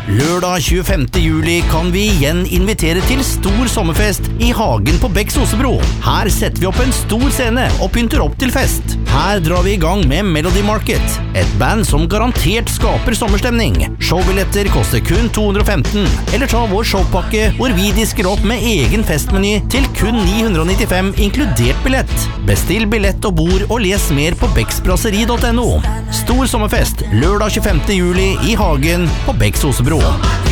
Lørdag 25. juli kan vi igjen invitere til stor sommerfest i Hagen på Becks Osebro. Her setter vi opp en stor scene og pynter opp til fest. Her drar vi i gang med Melody Market, et band som garantert skaper sommerstemning. Showbilletter koster kun 215, eller ta vår showpakke hvor vi disker opp med egen festmeny til kun 995 inkludert billett. Bestill billett og bord og les mer på becksbrasseri.no. Stor sommerfest lørdag 25. juli i Hagen på Becks Osebro.